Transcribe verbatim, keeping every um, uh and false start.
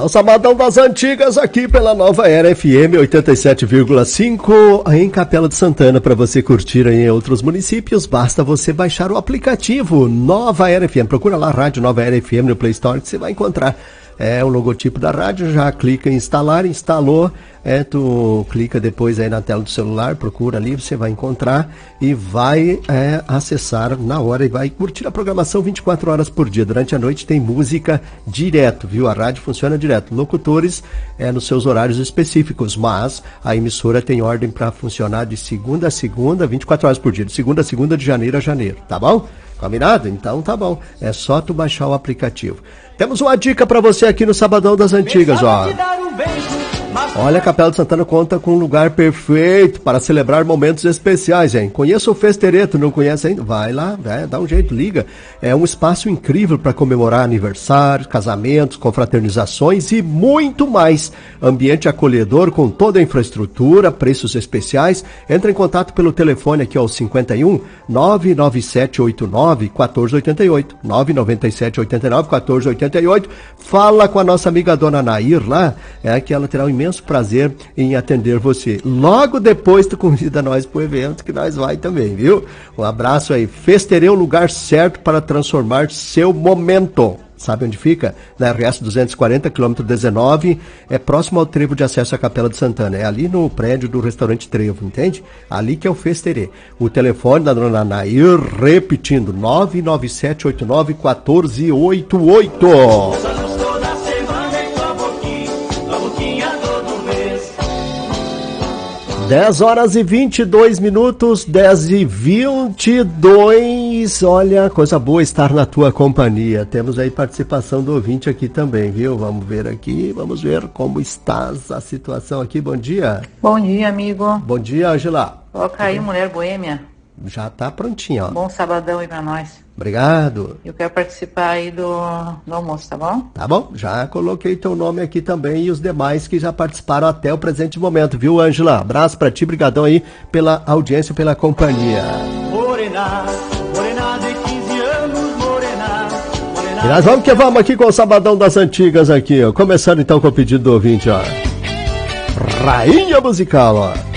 o Sabadão das Antigas aqui pela Nova Era F M oitenta e sete vírgula cinco em Capela de Santana. Para você curtir em outros municípios, basta você baixar o aplicativo Nova Era F M. Procura lá, Rádio Nova Era F M no Play Store, que você vai encontrar é, o logotipo da rádio. Já clica em instalar, instalou, é, tu clica depois aí na tela do celular, procura ali, você vai encontrar e vai é, acessar na hora e vai curtir a programação vinte e quatro horas por dia. Durante a noite tem música direto, viu? A rádio funciona direto. Locutores é, nos seus horários específicos, mas a emissora tem ordem para funcionar de segunda a segunda, vinte e quatro horas por dia, de segunda a segunda, de janeiro a janeiro, tá bom? Combinado? Então tá bom. É só tu baixar o aplicativo. Temos uma dica para você aqui no Sabadão das Antigas, ó. Olha, a Capela de Santana conta com um lugar perfeito para celebrar momentos especiais, hein? Conheça o Festereto, não conhece ainda? Vai lá, né? Dá um jeito, liga. É um espaço incrível para comemorar aniversários, casamentos, confraternizações e muito mais. Ambiente acolhedor com toda a infraestrutura, preços especiais. Entra em contato pelo telefone aqui, ó, cinquenta e um, nove nove sete oito nove, um quatro oito oito, nove nove sete oito nove, um quatro oito oito. Fala com a nossa amiga dona Nair lá, é que ela terá um imenso prazer em atender você. Logo depois tu convida nós pro evento, que nós vai também, viu? Um abraço aí. Festerê, o lugar certo para transformar seu momento. Sabe onde fica? Na R S duzentos e quarenta, quilômetro dezenove, é próximo ao trevo de acesso à Capela de Santana. É ali no prédio do restaurante Trevo, entende? Ali que é o Festerê. O telefone da dona Nair, repetindo, nove nove sete oito nove, um quatro oito oito. dez horas e vinte e dois minutos, dez e vinte e dois. Olha, coisa boa estar na tua companhia. Temos aí participação do ouvinte aqui também, viu? Vamos ver aqui, vamos ver como está a situação aqui. Bom dia. Bom dia, amigo. Bom dia, Angela. Coloca aí, Mulher Boêmia. Já tá prontinho, ó. Bom sabadão aí pra nós. Obrigado. Eu quero participar aí do, do almoço, tá bom? Tá bom, já coloquei teu nome aqui também e os demais que já participaram até o presente momento, viu, Ângela? Abraço pra ti, brigadão aí pela audiência, pela companhia. Morena, morena de quinze anos, morena, morena. E nós vamos que vamos aqui com o Sabadão das Antigas aqui, ó. Começando então com o pedido do ouvinte, ó. Rainha musical, ó.